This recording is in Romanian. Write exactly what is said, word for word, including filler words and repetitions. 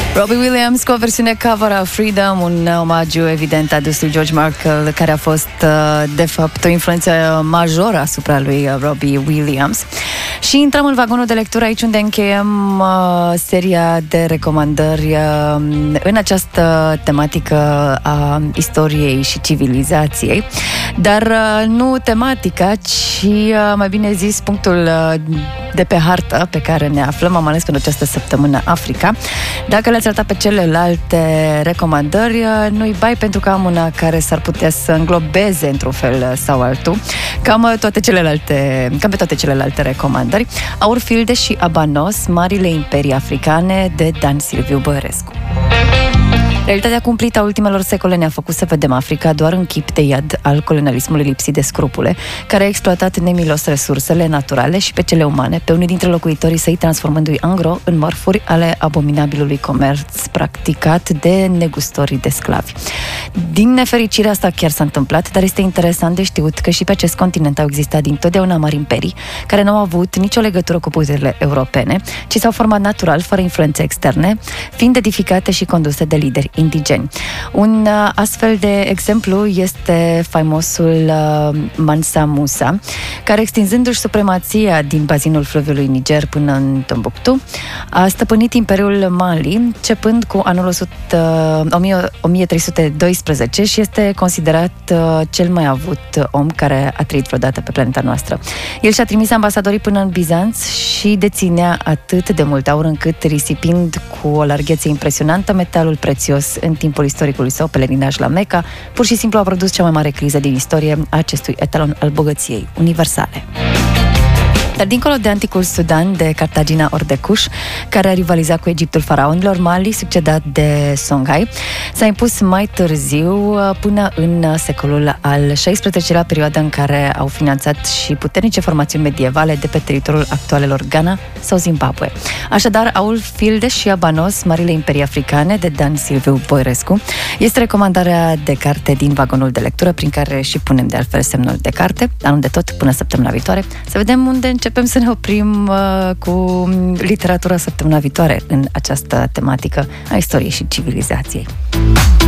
Robbie Williams cu o versiune cover a Freedom, un omagiu evident adus lui George Michael, care a fost de fapt o influență majoră asupra lui Robbie Williams. Și intrăm în vagonul de lectură aici, unde încheiem uh, seria de recomandări uh, în această tematică a istoriei și civilizației, dar uh, nu tematica, ci uh, mai bine zis punctul uh, de pe hartă pe care ne aflăm. Am ales pentru această săptămână Africa. Dacă le-ați ratat pe celelalte recomandări, nu-i bai, pentru că am una care s-ar putea să înglobeze într-un fel sau altul cam toate celelalte, cam pe toate celelalte recomandări. Aur Filde și Abanos, Marile imperii africane, de Dan Silviu Bărescu. Realitatea cumplită a ultimelor secole ne-a făcut să vedem Africa doar în chip de iad al colonialismului lipsit de scrupule, care a exploatat nemilos resursele naturale și pe cele umane, pe unii dintre locuitorii săi transformându-i angro în mărfuri ale abominabilului comerț practicat de negustorii de sclavi. Din nefericire asta chiar s-a întâmplat, dar este interesant de știut că și pe acest continent au existat dintotdeauna mari imperii, care nu au avut nicio legătură cu puterile europene, ci s-au format natural, fără influențe externe, fiind edificate și conduse de lideri indigeni. Un uh, astfel de exemplu este faimosul uh, Mansa Musa, care, extinzându-și supremația din bazinul fluviului Niger până în Tombouctou, a stăpânit Imperiul Mali, începând cu anul o sută, o mie trei sute doisprezece, și este considerat uh, cel mai avut om care a trăit vreodată pe planeta noastră. El și-a trimis ambasadorii până în Bizanț și deținea atât de mult aur încât, risipind cu o larghețe impresionantă metalul prețios în timpul istoricului său pelerinaj la Mecca, pur și simplu a produs cea mai mare criză din istorie a acestui etalon al bogăției universale. Dar dincolo de anticul Sudan, de Cartagina ori de Cush, care a rivalizat cu Egiptul faraonilor, Mali, succedat de Songhai, s-a impus mai târziu, până în secolul al șaisprezecelea, perioada în care au finanțat și puternice formațiuni medievale de pe teritoriul actualelor Ghana sau Zimbabwe. Așadar, Aur Filde și Abanos, Marile imperii africane, de Dan Silviu Bărescu, este recomandarea de carte din vagonul de lectură, prin care și punem de altfel semnul de carte, anul de tot, până săptămâna viitoare. Să vedem unde începem să ne oprim uh, cu literatura săptămâna viitoare în această tematică a istoriei și civilizației.